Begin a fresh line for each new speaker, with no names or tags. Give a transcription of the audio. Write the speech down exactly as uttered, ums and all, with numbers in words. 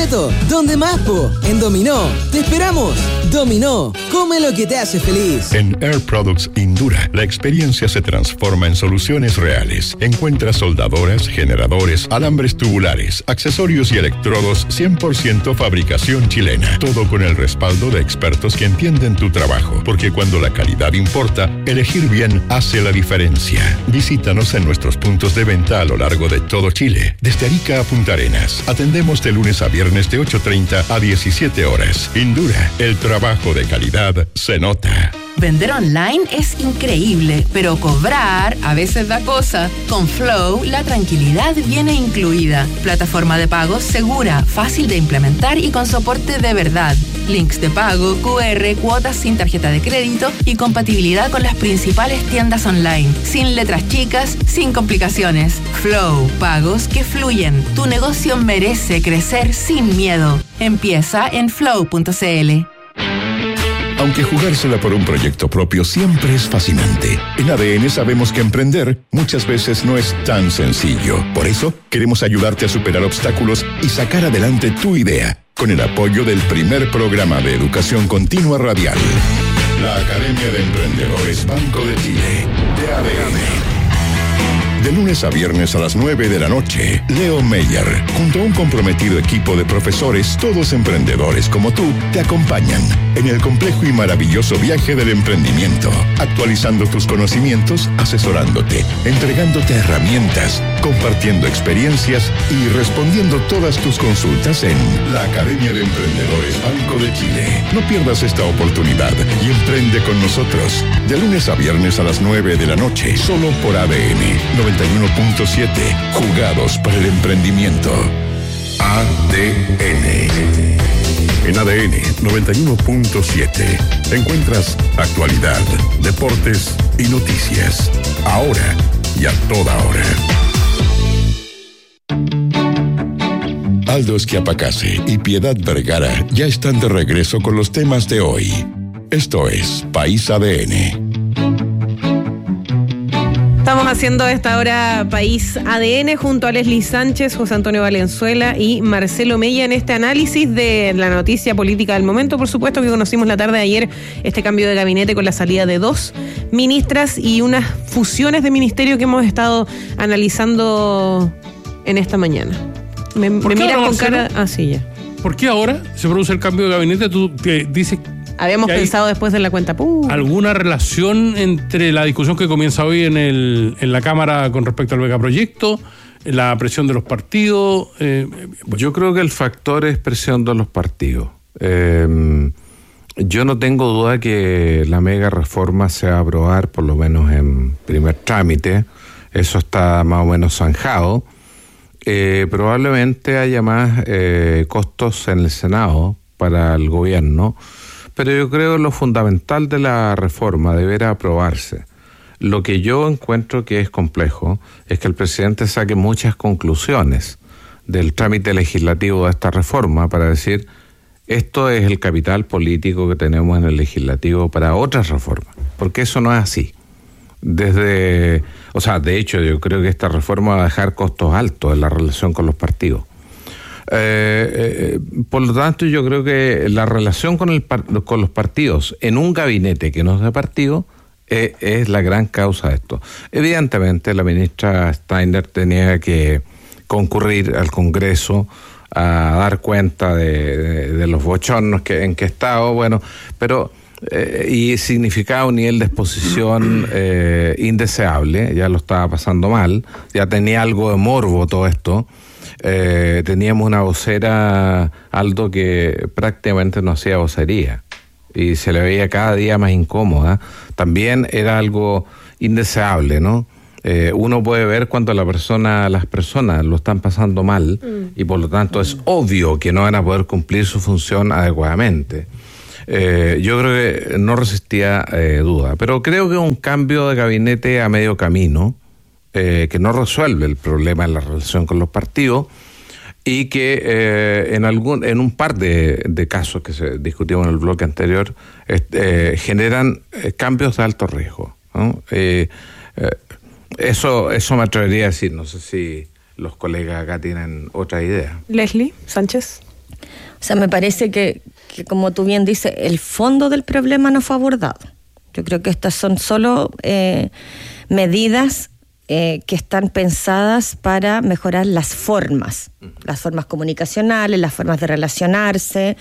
¿Dónde más, po? En Dominó. ¡Te esperamos! Dominó. Come lo que te hace feliz.
En Air Products Indura, la experiencia se transforma en soluciones reales. Encuentra soldadoras, generadores, alambres tubulares, accesorios y electrodos cien por ciento fabricación chilena. Todo con el respaldo de expertos que entienden tu trabajo. Porque cuando la calidad importa, elegir bien hace la diferencia. Visítanos en nuestros puntos de venta a lo largo de todo Chile. Desde Arica a Punta Arenas. Atendemos de lunes a viernes de ocho treinta a diecisiete horas. Indura, el trabajo de calidad se nota.
Vender online es increíble, pero cobrar a veces da cosa. Con Flow, la tranquilidad viene incluida. Plataforma de pagos segura, fácil de implementar y con soporte de verdad. Links de pago, Q R, cuotas sin tarjeta de crédito y compatibilidad con las principales tiendas online. Sin letras chicas, sin complicaciones. Flow, pagos que fluyen. Tu negocio merece crecer sin miedo. Empieza en flow punto c l.
Aunque jugársela por un proyecto propio siempre es fascinante, en A D N sabemos que emprender muchas veces no es tan sencillo. Por eso, queremos ayudarte a superar obstáculos y sacar adelante tu idea, con el apoyo del primer programa de educación continua radial. La Academia de Emprendedores Banco de Chile, de A D N. De lunes a viernes a las nueve de la noche, Leo Meyer, junto a un comprometido equipo de profesores, todos emprendedores como tú, te acompañan en el complejo y maravilloso viaje del emprendimiento, actualizando tus conocimientos, asesorándote, entregándote herramientas, compartiendo experiencias y respondiendo todas tus consultas en la Academia de Emprendedores Banco de Chile. No pierdas esta oportunidad y emprende con nosotros. De lunes a viernes a las nueve de la noche, solo por A D N noventa y uno punto siete, jugados para el emprendimiento. A D N. En A D N noventa y uno punto siete encuentras actualidad, deportes y noticias. Ahora y a toda hora. Aldo Schiapacase y Piedad Vergara ya están de regreso con los temas de hoy. Esto es País A D N.
Estamos haciendo a esta hora País A D N junto a Leslie Sánchez, José Antonio Valenzuela y Marcelo Mella en este análisis de la noticia política del momento. Por supuesto que conocimos la tarde de ayer este cambio de gabinete con la salida de dos ministras y unas fusiones de ministerio que hemos estado analizando en esta mañana. Me, me miras con cara... Ah, sí, ya.
¿Por qué ahora se produce el cambio de gabinete? Tú que dices...
Habíamos pensado después de la cuenta pública.
¿Alguna relación entre la discusión que comienza hoy en el en la Cámara con respecto al megaproyecto, la presión de los partidos? Eh,
bueno. Yo creo que el factor es presión de los partidos. Eh, yo no tengo duda que la mega reforma se va a aprobar, por lo menos en primer trámite. Eso está más o menos zanjado. Eh, probablemente haya más eh, costos en el Senado para el gobierno. Pero yo creo que lo fundamental de la reforma deberá aprobarse. Lo que yo encuentro que es complejo es que el presidente saque muchas conclusiones del trámite legislativo de esta reforma para decir, esto es el capital político que tenemos en el legislativo para otras reformas, porque eso no es así. Desde, o sea, de hecho yo creo que esta reforma va a dejar costos altos en la relación con los partidos. Eh, eh, por lo tanto, yo creo que la relación con, el, con los partidos en un gabinete que no es de partido eh, es la gran causa de esto. Evidentemente, la ministra Steiner tenía que concurrir al Congreso a dar cuenta de, de, de los bochornos que, en que estaba, bueno, pero eh, y significaba un nivel de exposición eh, indeseable, ya lo estaba pasando mal, ya tenía algo de morbo todo esto. Eh, teníamos una vocera, Aldo, que prácticamente no hacía vocería y se le veía cada día más incómoda. También era algo indeseable, ¿no? Eh, uno puede ver cuando la persona, las personas lo están pasando mal mm. y por lo tanto mm. es obvio que no van a poder cumplir su función adecuadamente. Eh, yo creo que no resistía eh, duda, pero creo que un cambio de gabinete a medio camino, Eh, que no resuelve el problema en la relación con los partidos y que eh, en algún en un par de, de casos que se discutimos en el bloque anterior eh, generan eh, cambios de alto riesgo, ¿no? Eh, eh, eso eso me atrevería a decir, no sé si los colegas acá tienen otra idea.
Leslie Sánchez.
O sea, me parece que, que, como tú bien dices, el fondo del problema no fue abordado. Yo creo que estas son solo eh, medidas eh, que están pensadas para mejorar las formas, las formas comunicacionales, las formas de relacionarse,